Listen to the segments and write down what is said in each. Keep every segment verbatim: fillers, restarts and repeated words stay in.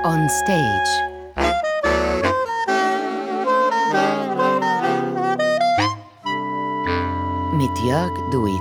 On Stage. Mit Jörg Duit.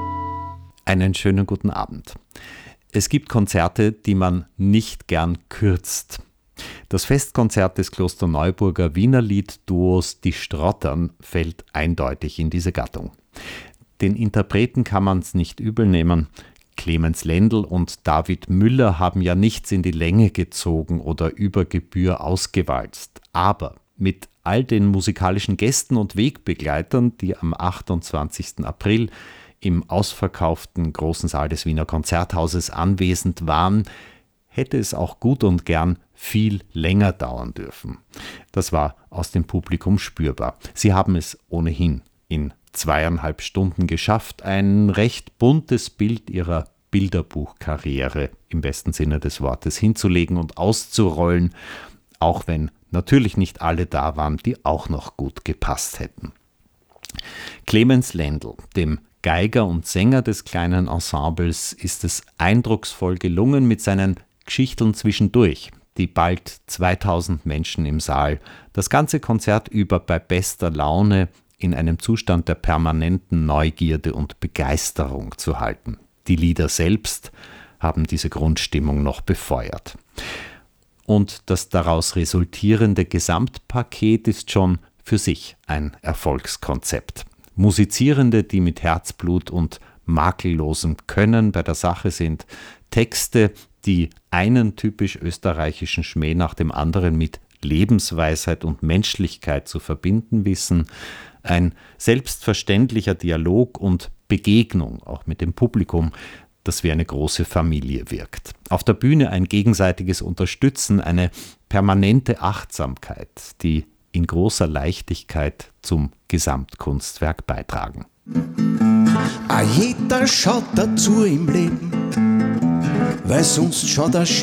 Einen schönen guten Abend. Es gibt Konzerte, die man nicht gern kürzt. Das Festkonzert des Klosterneuburger Wienerlied-Duos Die Strottern fällt eindeutig in diese Gattung. Den Interpreten kann man es nicht übel nehmen. Clemens Lendl und David Müller haben ja nichts in die Länge gezogen oder über Gebühr ausgewalzt. Aber mit all den musikalischen Gästen und Wegbegleitern, die am achtundzwanzigsten April im ausverkauften großen Saal des Wiener Konzerthauses anwesend waren, hätte es auch gut und gern viel länger dauern dürfen. Das war aus dem Publikum spürbar. Sie haben es ohnehin in zweieinhalb Stunden geschafft, ein recht buntes Bild ihrer Bilderbuchkarriere im besten Sinne des Wortes hinzulegen und auszurollen, auch wenn natürlich nicht alle da waren, die auch noch gut gepasst hätten. Clemens Lendl, dem Geiger und Sänger des kleinen Ensembles, ist es eindrucksvoll gelungen mit seinen Geschichteln zwischendurch, die bald zweitausend Menschen im Saal, das ganze Konzert über bei bester Laune in einem Zustand der permanenten Neugierde und Begeisterung zu halten. Die Lieder selbst haben diese Grundstimmung noch befeuert. Und das daraus resultierende Gesamtpaket ist schon für sich ein Erfolgskonzept. Musizierende, die mit Herzblut und makellosem Können bei der Sache sind, Texte, die einen typisch österreichischen Schmäh nach dem anderen mit Lebensweisheit und Menschlichkeit zu verbinden wissen, ein selbstverständlicher Dialog und Begegnung auch mit dem Publikum, das wie eine große Familie wirkt. Auf der Bühne ein gegenseitiges Unterstützen, eine permanente Achtsamkeit, die in großer Leichtigkeit zum Gesamtkunstwerk beitragen. A jeder schaut dazu im Leben, weil sonst schaut er